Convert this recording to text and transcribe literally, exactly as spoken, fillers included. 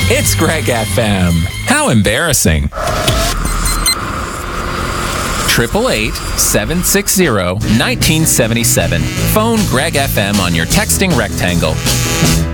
It's Greg F M. How embarrassing. Triple eight seven six zero nineteen seventy seven. Phone Greg F M on your texting rectangle.